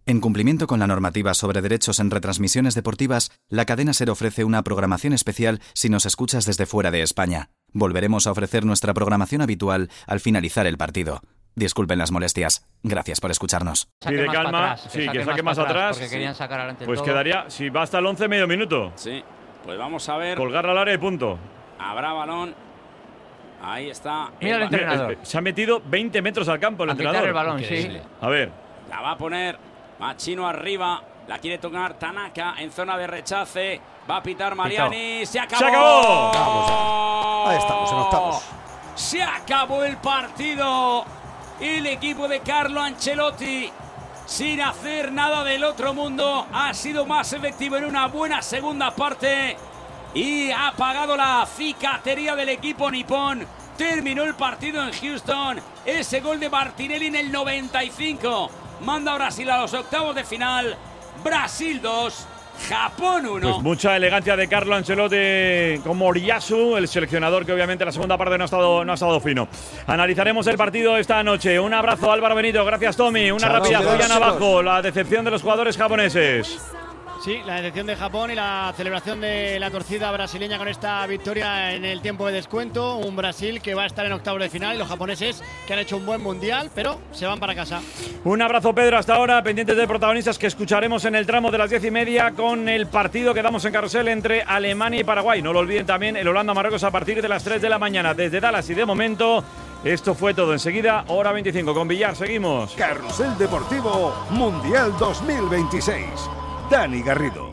En cumplimiento con la normativa sobre derechos en retransmisiones deportivas, la cadena SER ofrece una programación especial si nos escuchas desde fuera de España. Volveremos a ofrecer nuestra programación habitual al finalizar el partido. Disculpen las molestias. Gracias por escucharnos. Pide calma, que saque más atrás. Porque querían sacar adelante pues todo. Quedaría, si va hasta el 11, medio minuto. Sí, pues vamos a ver. Colgar al área y punto. Habrá balón. Ahí está. Mira el entrenador. Se ha metido 20 metros al campo el entrenador. Quitar el balón, sí. A ver. La va a poner Machino arriba. La quiere tocar Tanaka en zona de rechace. Va a pitar Mariani. ¡Se acabó! ¡Se acabó! Ahí estamos, en octavos. Se acabó el partido. El equipo de Carlo Ancelotti, sin hacer nada del otro mundo, ha sido más efectivo en una buena segunda parte y ha pagado la cicatería del equipo nipón. Terminó el partido en Houston. Ese gol de Martinelli en el 95 manda a Brasil a los octavos de final. Brasil 2, Japón 1. Pues mucha elegancia de Carlo Ancelotti con Moriyasu, el seleccionador que obviamente la segunda parte no ha estado fino. Analizaremos el partido esta noche. Un abrazo, Álvaro Benito. Gracias, Tommy. Una rápida, Julián abajo. La decepción de los jugadores japoneses. Sí, la decepción de Japón y la celebración de la torcida brasileña con esta victoria en el tiempo de descuento. Un Brasil que va a estar en octavos de final y los japoneses que han hecho un buen mundial, pero se van para casa. Un abrazo, Pedro, hasta ahora. Pendientes de protagonistas que escucharemos en el tramo de las 10:30 con el partido que damos en carrusel entre Alemania y Paraguay. No lo olviden también el Holanda-Marruecos a partir de las 3 de la mañana desde Dallas. Y de momento, esto fue todo. Enseguida, hora 25 con Villar. Seguimos. Carrusel Deportivo Mundial 2026. Dani Garrido.